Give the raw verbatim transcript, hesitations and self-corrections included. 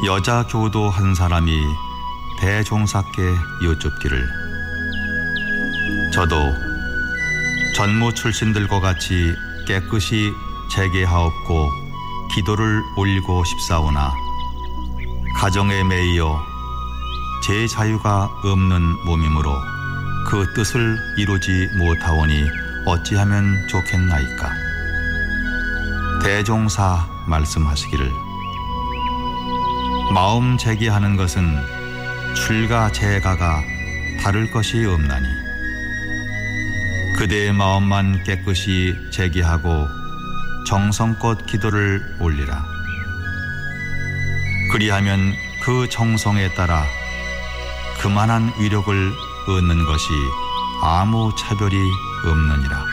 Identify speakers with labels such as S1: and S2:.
S1: 여자 교도 한 사람이 대종사께 여쭙기를, 저도 전무 출신들과 같이 깨끗이 재개하옵고 기도를 올리고 싶사오나 가정에 매이어 제 자유가 없는 몸이므로 그 뜻을 이루지 못하오니 어찌하면 좋겠나이까. 대종사 말씀하시기를, 마음 재개하는 것은 출가 재가가 다를 것이 없나니 그대의 마음만 깨끗이 재개하고 정성껏 기도를 올리라. 그리하면 그 정성에 따라 그만한 위력을 얻는 것이 아무 차별이 없느니라.